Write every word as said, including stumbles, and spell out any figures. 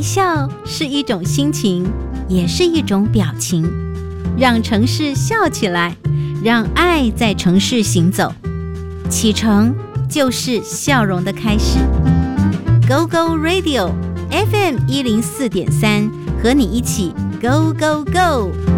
微笑是一种心情，也是一种表情。让城市笑起来，让爱在城市行走。启程就是笑容的开始。Go Go Radio F M 一零四点三，和你一起 Go Go Go。